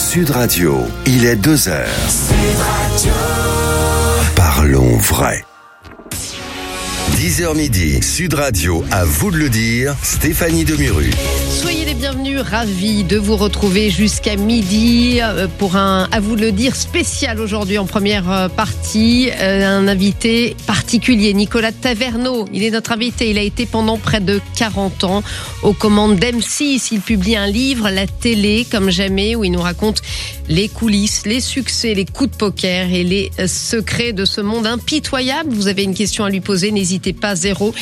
Sud Radio, il est 2h. Parlons vrai. 10h midi, Sud Radio, à vous de le dire, Stéphanie Demuru. Soyez les bienvenus, ravis de vous retrouver jusqu'à midi pour un à vous de le dire spécial aujourd'hui en première partie. Un invité particulier, Nicolas Taverneau. Il est notre invité. Il a été pendant près de 40 ans aux commandes d'M6. Il publie un livre, La télé comme jamais, où il nous raconte les coulisses, les succès, les coups de poker et les secrets de ce monde impitoyable. Vous avez une question à lui poser, n'hésitez pas,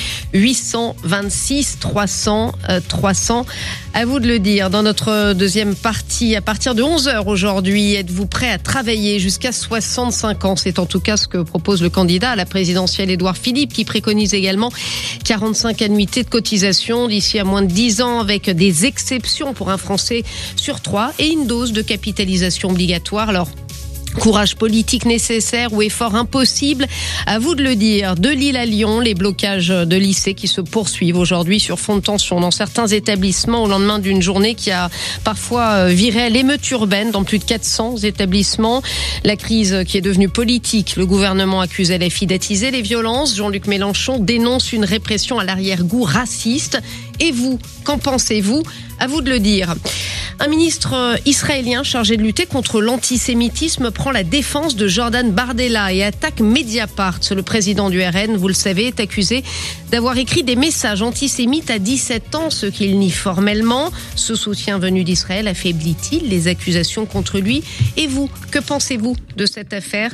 0826 300 300. À vous de le dire. Dans notre deuxième partie, à partir de 11h aujourd'hui, êtes-vous prêt à travailler jusqu'à 65 ans? C'est en tout cas ce que propose le candidat à la présidentielle Édouard Philippe, qui préconise également 45 annuités de cotisation d'ici à moins de 10 ans, avec des exceptions pour un Français sur 3 et une dose de capitalisation obligatoire. Alors, courage politique nécessaire ou effort impossible? À vous de le dire. De Lille à Lyon, les blocages de lycées qui se poursuivent aujourd'hui sur fond de tension dans certains établissements au lendemain d'une journée qui a parfois viré à l'émeute urbaine dans plus de 400 établissements. La crise qui est devenue politique. Le gouvernement accuse LFI d'attiser les violences. Jean-Luc Mélenchon dénonce une répression à l'arrière-goût raciste. Et vous, qu'en pensez-vous? À vous de le dire. Un ministre israélien chargé de lutter contre l'antisémitisme prend la défense de Jordan Bardella et attaque Mediapart. Le président du RN, vous le savez, est accusé d'avoir écrit des messages antisémites à 17 ans, ce qu'il nie formellement. Ce soutien venu d'Israël affaiblit-il les accusations contre lui? Et vous, que pensez-vous de cette affaire?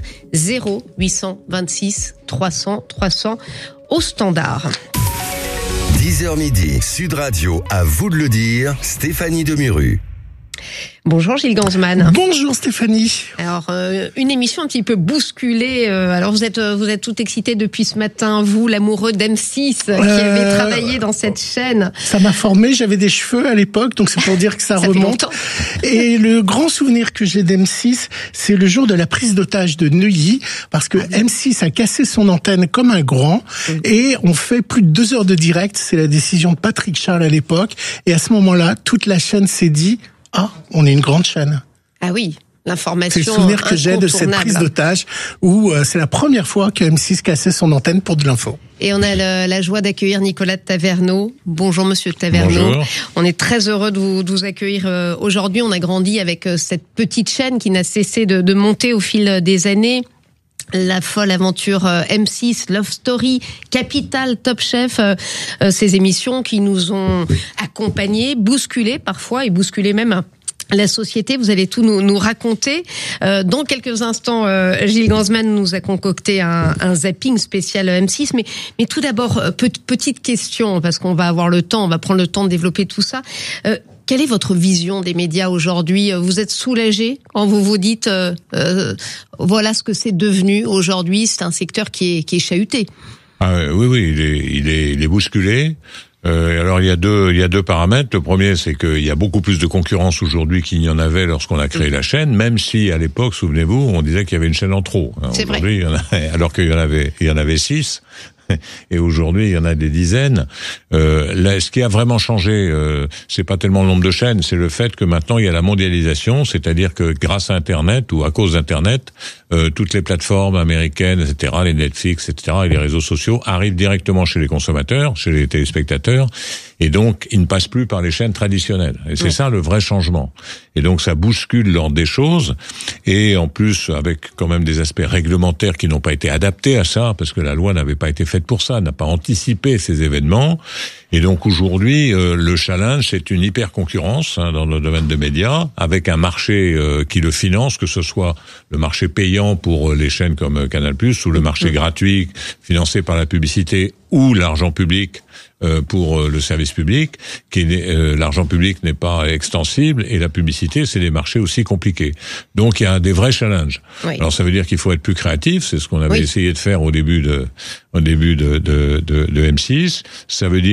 0826 300 300 au standard. 10h midi, Sud Radio, à vous de le dire, Stéphanie Demuru. Bonjour Gilles Gansman. Bonjour Stéphanie. Alors une émission un petit peu bousculée. Alors vous êtes tout excité depuis ce matin, vous, l'amoureux d'M6 qui avait travaillé dans cette chaîne. Ça m'a formé, j'avais des cheveux à l'époque, donc c'est pour dire que ça remonte. Et le grand souvenir que j'ai d'M6, c'est le jour de la prise d'otage de Neuilly, parce que M6 a cassé son antenne comme un grand, et on fait plus de 2 heures de direct. C'est la décision de Patrick Charles à l'époque, et à ce moment-là, toute la chaîne s'est dit: ah, on est une grande chaîne. Ah oui, l'information. C'est le souvenir que j'ai de cette prise d'otage où c'est la première fois que M6 cassait son antenne pour de l'info. Et on a la joie d'accueillir Nicolas Taverneau. Bonjour Monsieur Taverneau. Bonjour. On est très heureux de vous accueillir aujourd'hui. On a grandi avec cette petite chaîne qui n'a cessé de monter au fil des années. La folle aventure M6, Love Story, Capital, Top Chef, ces émissions qui nous ont accompagnés, bousculés parfois et bousculés même la société. Vous allez tout nous raconter. Dans quelques instants, Gilles Gansman nous a concocté un zapping spécial M6. Mais tout d'abord, petite question, parce qu'on va avoir le temps, on va prendre le temps de développer tout ça. Quelle est votre vision des médias aujourd'hui? Vous êtes soulagé quand vous vous dites voilà ce que c'est devenu aujourd'hui? C'est un secteur qui est chahuté. Ah, oui, il est bousculé. Alors il y a deux paramètres. Le premier, c'est qu'il y a beaucoup plus de concurrence aujourd'hui qu'il n'y en avait lorsqu'on a créé la chaîne, même si à l'époque, souvenez-vous, on disait qu'il y avait une chaîne en trop. C'est aujourd'hui, vrai. Alors qu'il y en avait 6. Et aujourd'hui, il y en a des dizaines. Là, ce qui a vraiment changé, c'est pas tellement le nombre de chaînes, c'est le fait que maintenant il y a la mondialisation, c'est-à-dire que grâce à Internet ou à cause d'Internet, toutes les plateformes américaines, etc., les Netflix, etc., et les réseaux sociaux arrivent directement chez les consommateurs, chez les téléspectateurs, et donc ils ne passent plus par les chaînes traditionnelles. Et c'est ça le vrai changement. Et donc ça bouscule l'ordre des choses, et en plus avec quand même des aspects réglementaires qui n'ont pas été adaptés à ça, parce que la loi n'avait pas été faite pour ça, n'a pas anticipé ces événements. Et donc aujourd'hui, le challenge, c'est une hyper concurrence dans le domaine des médias, avec un marché qui le finance, que ce soit le marché payant pour les chaînes comme Canal+, ou le marché gratuit financé par la publicité, ou l'argent public pour le service public. L'argent public n'est pas extensible, et la publicité, c'est des marchés aussi compliqués. Donc il y a des vrais challenges. Oui. Alors ça veut dire qu'il faut être plus créatif, c'est ce qu'on avait essayé de faire au début de M6. Ça veut dire